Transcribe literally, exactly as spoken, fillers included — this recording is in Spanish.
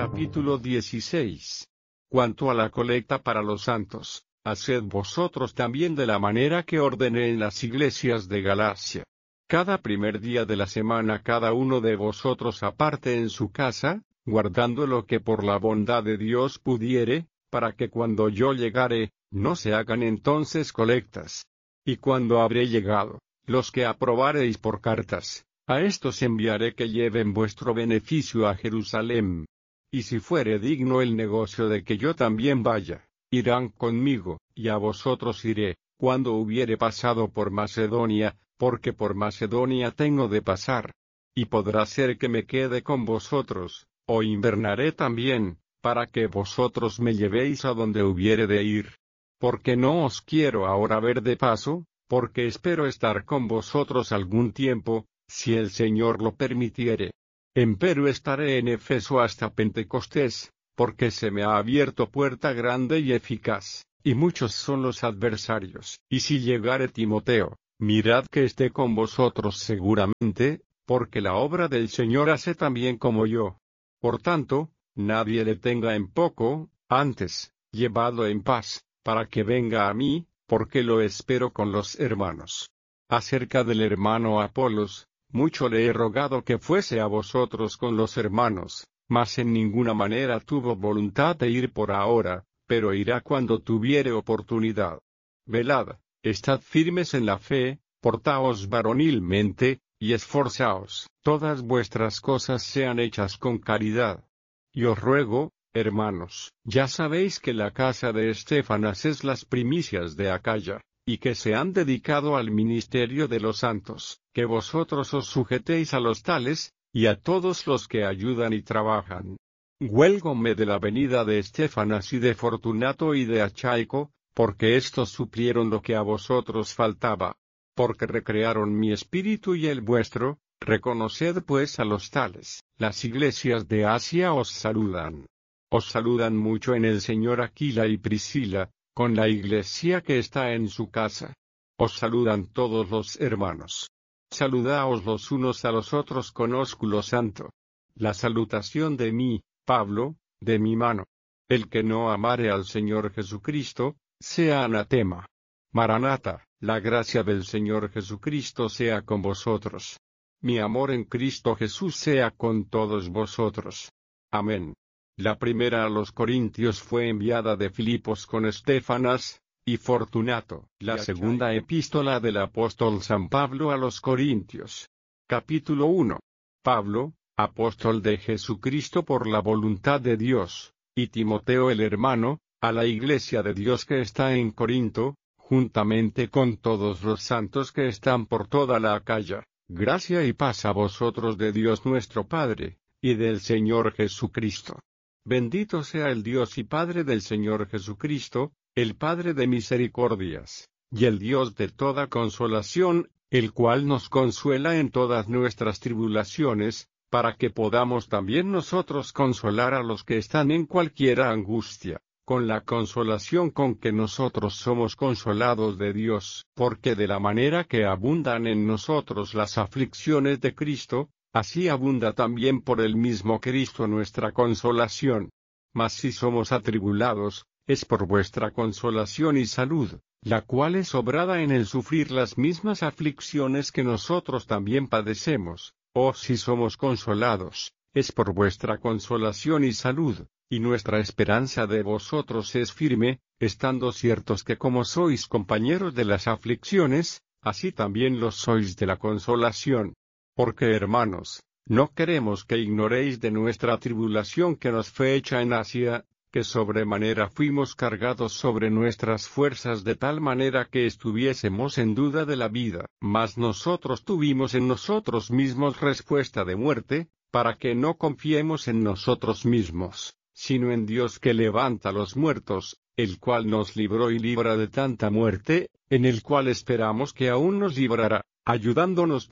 Capítulo dieciséis. Cuanto a la colecta para los santos, haced vosotros también de la manera que ordené en las iglesias de Galacia. Cada primer día de la semana cada uno de vosotros aparte en su casa, guardando lo que por la bondad de Dios pudiere, para que cuando yo llegare, no se hagan entonces colectas. Y cuando habré llegado, los que aprobareis por cartas, a estos enviaré que lleven vuestro beneficio a Jerusalén. Y si fuere digno el negocio de que yo también vaya, irán conmigo, y a vosotros iré, cuando hubiere pasado por Macedonia, porque por Macedonia tengo de pasar. Y podrá ser que me quede con vosotros, o invernaré también, para que vosotros me llevéis a donde hubiere de ir. Porque no os quiero ahora ver de paso, porque espero estar con vosotros algún tiempo, si el Señor lo permitiere. Empero estaré en Efeso hasta Pentecostés, porque se me ha abierto puerta grande y eficaz, y muchos son los adversarios. Y si llegare Timoteo, mirad que esté con vosotros seguramente, porque la obra del Señor hace también como yo. Por tanto, nadie le tenga en poco, antes, llevadlo en paz, para que venga a mí, porque lo espero con los hermanos. Acerca del hermano Apolos, mucho le he rogado que fuese a vosotros con los hermanos, mas en ninguna manera tuvo voluntad de ir por ahora, pero irá cuando tuviere oportunidad. Velad, estad firmes en la fe, portaos varonilmente, y esforzaos, todas vuestras cosas sean hechas con caridad. Y os ruego, hermanos, ya sabéis que la casa de Estéfanas es las primicias de Acaya, y que se han dedicado al ministerio de los santos, que vosotros os sujetéis a los tales, y a todos los que ayudan y trabajan. Huélgome de la venida de Estéfanas y de Fortunato y de Achaico, porque éstos suplieron lo que a vosotros faltaba. Porque recrearon mi espíritu y el vuestro, reconoced pues a los tales. Las iglesias de Asia os saludan. Os saludan mucho en el Señor Aquila y Priscila, con la iglesia que está en su casa. Os saludan todos los hermanos. Saludaos los unos a los otros con ósculo santo. La salutación de mí, Pablo, de mi mano. El que no amare al Señor Jesucristo, sea anatema. Maranata, la gracia del Señor Jesucristo sea con vosotros. Mi amor en Cristo Jesús sea con todos vosotros. Amén. La primera a los Corintios fue enviada de Filipos con Estéfanas y Fortunato. La segunda epístola del apóstol San Pablo a los Corintios. Capítulo uno. Pablo, apóstol de Jesucristo por la voluntad de Dios, y Timoteo el hermano, a la iglesia de Dios que está en Corinto, juntamente con todos los santos que están por toda la Acaya. Gracia y paz a vosotros de Dios nuestro Padre, y del Señor Jesucristo. Bendito sea el Dios y Padre del Señor Jesucristo, el Padre de misericordias, y el Dios de toda consolación, el cual nos consuela en todas nuestras tribulaciones, para que podamos también nosotros consolar a los que están en cualquiera angustia, con la consolación con que nosotros somos consolados de Dios. Porque de la manera que abundan en nosotros las aflicciones de Cristo, así abunda también por el mismo Cristo nuestra consolación. Mas si somos atribulados, es por vuestra consolación y salud, la cual es obrada en el sufrir las mismas aflicciones que nosotros también padecemos. O si somos consolados, es por vuestra consolación y salud, y nuestra esperanza de vosotros es firme, estando ciertos que como sois compañeros de las aflicciones, así también los sois de la consolación. Porque hermanos, no queremos que ignoréis de nuestra tribulación que nos fue hecha en Asia, que sobremanera fuimos cargados sobre nuestras fuerzas de tal manera que estuviésemos en duda de la vida. Mas nosotros tuvimos en nosotros mismos respuesta de muerte, para que no confiemos en nosotros mismos, sino en Dios que levanta los muertos, el cual nos libró y libra de tanta muerte, en el cual esperamos que aún nos librará, ayudándonos